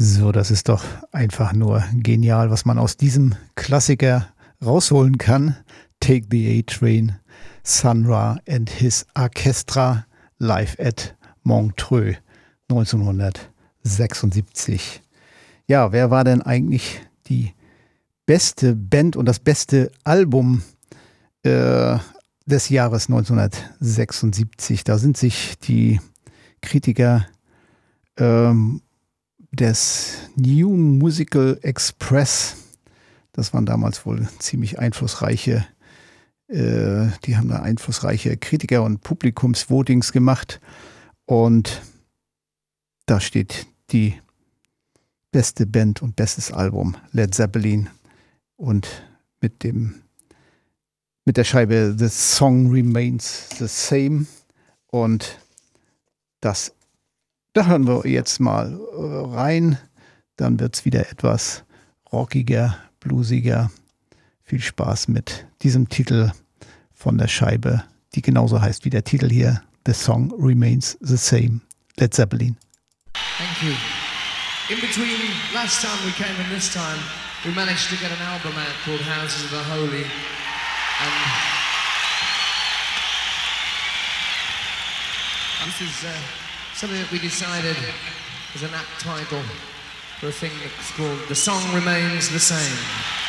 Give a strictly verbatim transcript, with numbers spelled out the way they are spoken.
So, das ist doch einfach nur genial, was man aus diesem Klassiker rausholen kann. Take the A-Train, Sun Ra and his Orchestra live at Montreux neunzehnhundertsechsundsiebzig. Ja, wer war denn eigentlich die beste Band und das beste Album äh, des Jahres neunzehnhundertsechsundsiebzig? Da sind sich die Kritiker ähm, des New Musical Express, das waren damals wohl ziemlich einflussreiche, äh, die haben da einflussreiche Kritiker und Publikumsvotings gemacht und da steht die beste Band und bestes Album Led Zeppelin und mit dem mit der Scheibe The Song Remains the Same und das Da hören wir jetzt mal rein, dann wird es wieder etwas rockiger, bluesiger. Viel Spaß mit diesem Titel von der Scheibe, die genauso heißt wie der Titel hier, The Song Remains the Same, Led Zeppelin. Thank you. In between last time we came and this time, we managed to get an album out called Houses of the Holy. And this is... Uh, something that we decided was an apt title for a thing that's called The Song Remains the Same.